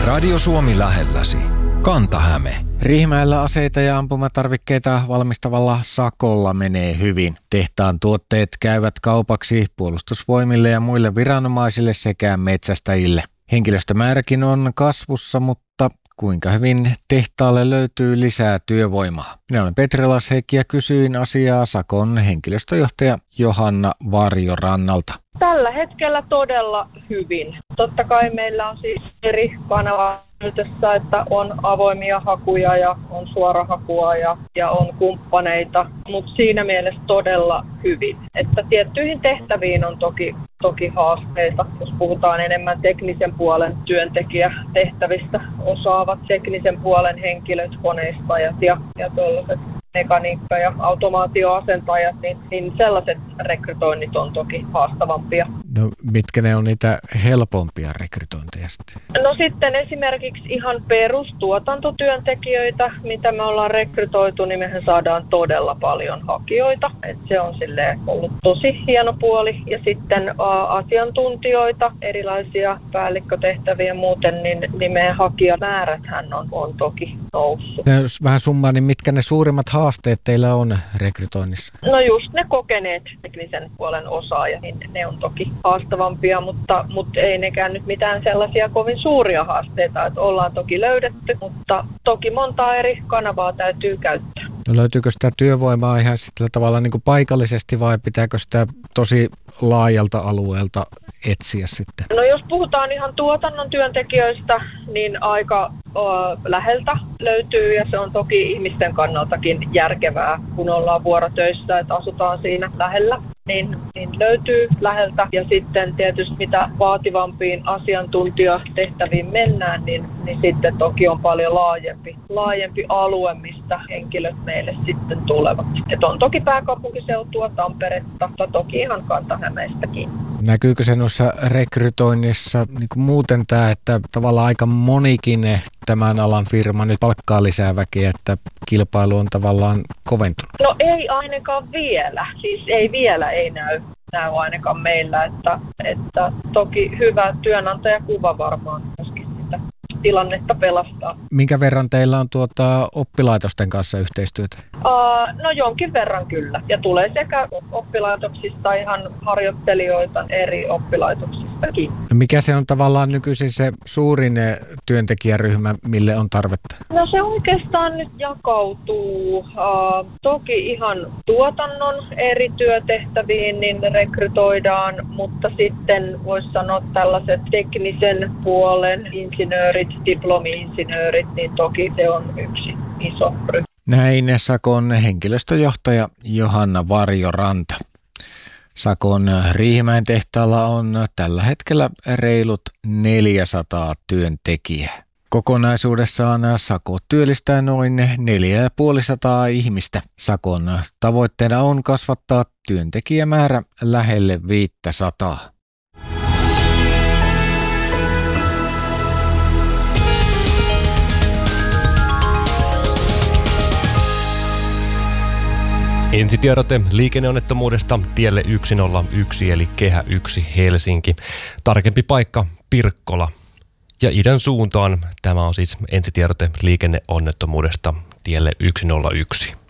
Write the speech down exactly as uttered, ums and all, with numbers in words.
Radio Suomi lähelläsi. Kanta-Häme. Riihimäellä aseita ja ampumatarvikkeita valmistavalla Sakolla menee hyvin. Tehtaan tuotteet käyvät kaupaksi puolustusvoimille ja muille viranomaisille sekä metsästäjille. Henkilöstömääräkin on kasvussa, mutta kuinka hyvin tehtaalle löytyy lisää työvoimaa? Minä olen Petri Lasheikki ja kysyin asiaa Sakon henkilöstöjohtaja Johanna Varjo-Rannalta. Tällä hetkellä todella hyvin. Totta kai meillä on siis eri kanavaa käytössä, että on avoimia hakuja ja on suorahakua ja, ja on kumppaneita, mutta siinä mielessä todella hyvin. Että tiettyihin tehtäviin on toki, toki haasteita, jos puhutaan enemmän teknisen puolen työntekijätehtävistä, osaavat teknisen puolen henkilöt, koneistajat ja, ja tuollaiset mekaniikka- ja automaatioasentajat, niin, niin sellaiset rekrytoinnit on toki haastavampia. No mitkä ne on niitä helpompia rekrytointeja sitten? No sitten esimerkiksi ihan perustuotantotyöntekijöitä, mitä me ollaan rekrytoitu, niin mehän saadaan todella paljon hakijoita. Et se on silleen ollut tosi hieno puoli. Ja sitten ä, asiantuntijoita, erilaisia päällikkötehtäviä muuten, niin, niin meidän hakijamääräthän on, on toki noussut. Ja jos vähän summaa, niin mitkä ne suurimmat haasteet teillä on rekrytoinnissa? No just ne kokeneet teknisen puolen osaajat, niin ne on toki haastavampia, mutta, mutta ei nekään nyt mitään sellaisia kovin suuria haasteita, että ollaan toki löydetty, mutta toki montaa eri kanavaa täytyy käyttää. No löytyykö sitä työvoimaa ihan sillä tavalla niin kuin paikallisesti vai pitääkö sitä tosi laajalta alueelta etsiä sitten? No jos puhutaan ihan tuotannon työntekijöistä, niin aika ö, läheltä löytyy ja se on toki ihmisten kannaltakin järkevää, kun ollaan vuorotöissä, että asutaan siinä lähellä. Niin, niin löytyy läheltä ja sitten tietysti mitä vaativampiin asiantuntijatehtäviin mennään, niin, niin sitten toki on paljon laajempi, laajempi alue, mistä henkilöt meille sitten tulevat. Et on toki pääkaupunkiseutua, Tamperetta, mutta toki ihan Kanta-Hämeestäkin. Näkyykö se noissa rekrytoinnissa niin kuin muuten tämä, että tavallaan aika monikin tämän alan firma nyt palkkaa lisää väkeä, että kilpailu on tavallaan koventunut? No ei ainakaan vielä, siis ei vielä ei näy, näy ainakaan meillä, että, että toki hyvä työnantajakuva varmaan myöskin sitä tilannetta pelastaa. Minkä verran teillä on tuota oppilaitosten kanssa yhteistyötä? Uh, no jonkin verran kyllä. Ja tulee sekä oppilaitoksista ihan harjoittelijoita eri oppilaitoksistakin. Mikä se on tavallaan nykyisin se suurin työntekijäryhmä, mille on tarvetta? No se oikeastaan nyt jakautuu. Uh, toki ihan tuotannon eri työtehtäviin niin rekrytoidaan, mutta sitten voisi sanoa tällaiset teknisen puolen insinöörit, diplomi-insinöörit, niin toki se on yksi iso ryhmä. Näin Sakon henkilöstöjohtaja Johanna Varjo-Ranta. Sakon Riihimäen tehtaalla on tällä hetkellä reilut neljäsataa työntekijää. Kokonaisuudessaan Sako työllistää noin neljäsataaviisikymmentä ihmistä. Sakon tavoitteena on kasvattaa työntekijämäärä lähelle viisisataa. Ensitiedote liikenneonnettomuudesta tielle yksi nolla yksi eli Kehä yksi Helsinki. Tarkempi paikka Pirkkola. Ja idän suuntaan tämä on siis ensitiedote liikenneonnettomuudesta tielle yksi nolla yksi.